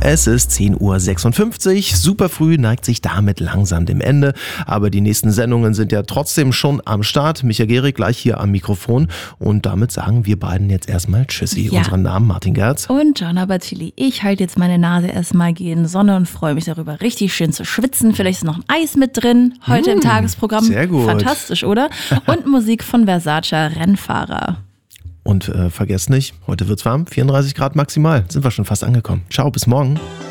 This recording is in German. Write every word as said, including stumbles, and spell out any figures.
Es ist zehn Uhr sechsundfünfzig, super früh, neigt sich damit langsam dem Ende, aber die nächsten Sendungen sind ja trotzdem schon am Start. Micha Gehrig gleich hier am Mikrofon und damit sagen wir beiden jetzt erstmal Tschüssi. Ja. Unseren Namen Martin Gerz. Und Gianna Battili. Ich halte jetzt meine Nase erstmal gegen Sonne und freue mich darüber, richtig schön zu schwitzen. Vielleicht ist noch ein Eis mit drin, heute mmh, im Tagesprogramm. Sehr gut. Fantastisch, oder? Und Musik von Versace Rennfahrer. Und äh, vergesst nicht, heute wird's warm, vierunddreißig Grad maximal. Sind wir schon fast angekommen. Ciao, bis morgen.